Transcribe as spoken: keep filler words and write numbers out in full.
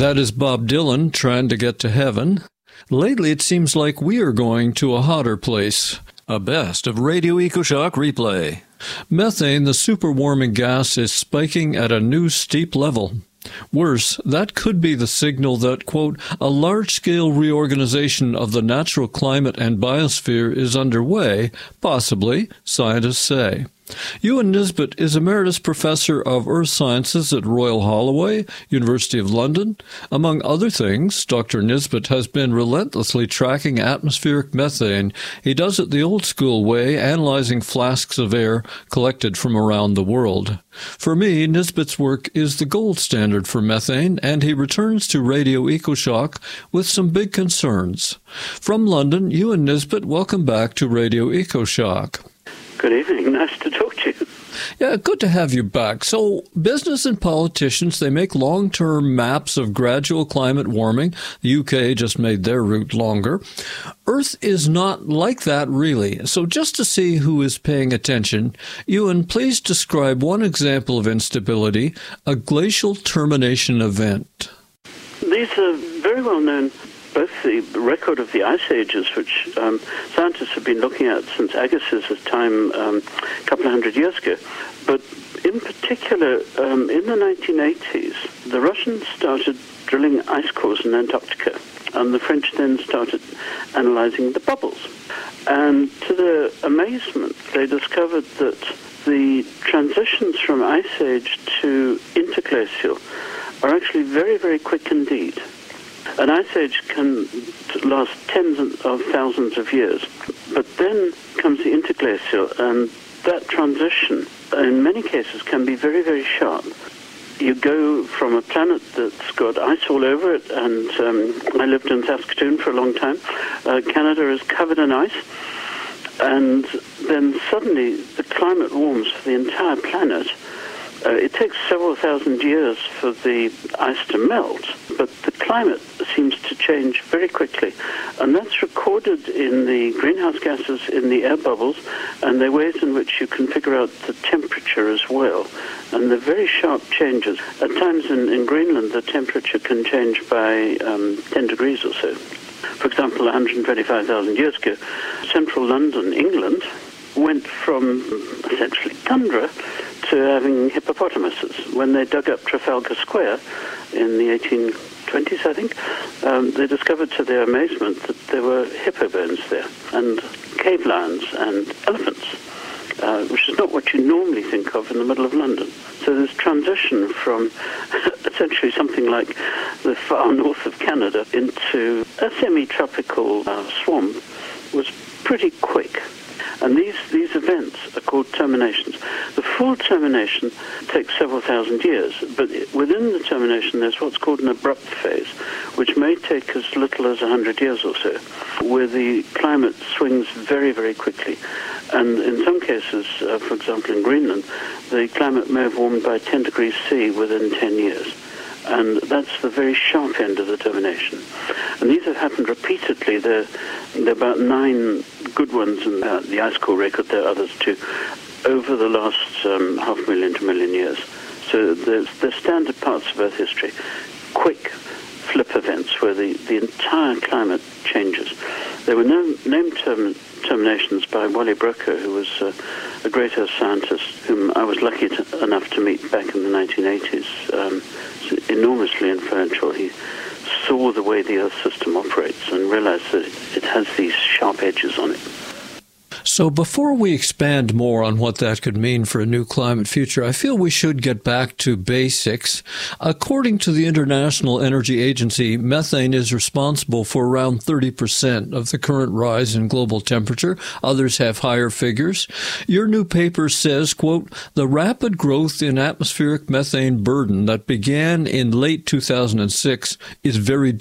That is Bob Dylan trying to get to heaven. Lately, it seems like we are going to a hotter place. A best of Radio EcoShock replay. Methane, the superwarming gas, is spiking at a new steep level. Worse, that could be the signal that, quote, a large-scale reorganization of the natural climate and biosphere is underway, possibly, scientists say. Ewan Nisbet is Emeritus Professor of Earth Sciences at Royal Holloway, University of London. Among other things, Doctor Nisbet has been relentlessly tracking atmospheric methane. He does it the old-school way, analyzing flasks of air collected from around the world. For me, Nisbet's work is the gold standard for methane, and he returns to Radio EcoShock with some big concerns. From London, Ewan Nisbet, welcome back to Radio EcoShock. Good evening. Nice to talk to you. Yeah, good to have you back. So business and politicians, they make long-term maps of gradual climate warming. The U K just made their route longer. Earth is not like that, really. So just to see who is paying attention, Ewan, please describe one example of instability, a glacial termination event. These are very well known. Both the record of the ice ages, which um, scientists have been looking at since Agassiz's time um, a couple of hundred years ago, but in particular, um, in the nineteen eighties, the Russians started drilling ice cores in Antarctica, and the French then started analyzing the bubbles. And to their amazement, they discovered that the transitions from ice age to interglacial are actually very, very quick indeed. An ice age can last tens of thousands of years, but then comes the interglacial, and that transition, in many cases, can be very, very sharp. You go from a planet that's got ice all over it, and um, I lived in Saskatoon for a long time. Uh, Canada is covered in ice, and then suddenly the climate warms for the entire planet. Uh, it takes several thousand years for the ice to melt, but the climate seems to change very quickly. And that's recorded in the greenhouse gases in the air bubbles and the ways in which you can figure out the temperature as well. And they're very sharp changes. At times in, in Greenland, the temperature can change by um, ten degrees or so. For example, one hundred twenty-five thousand years ago, central London, England, went from essentially tundra to having hippopotamuses. When they dug up Trafalgar Square in the eighteen twenties, I think, um, they discovered to their amazement that there were hippo bones there, and cave lions and elephants, uh, which is not what you normally think of in the middle of London. So this transition from essentially something like the far north of Canada into a semi-tropical uh, swamp was pretty quick. And these, these events are called terminations. The full termination takes several thousand years, but within the termination there's what's called an abrupt phase, which may take as little as one hundred years or so, where the climate swings very, very quickly. And in some cases, uh, for example in Greenland, the climate may have warmed by ten degrees C within ten years. And that's the very sharp end of the termination. And these have happened repeatedly. There, there are about nine good ones in uh, the ice core record. There are others too, over the last um, half million to million years. So there's, there's standard parts of Earth history, quick flip events where the, the entire climate changes. There were no named term, terminations by Wally Broecker, who was uh, a great Earth scientist whom I was lucky to, enough to meet back in the nineteen eighties. Um, enormously influential. He saw the way the Earth system operates and realized that it has these sharp edges on it. So before we expand more on what that could mean for a new climate future, I feel we should get back to basics. According to the International Energy Agency, methane is responsible for around thirty percent of the current rise in global temperature. Others have higher figures. Your new paper says, quote, the rapid growth in atmospheric methane burden that began in late two thousand six is very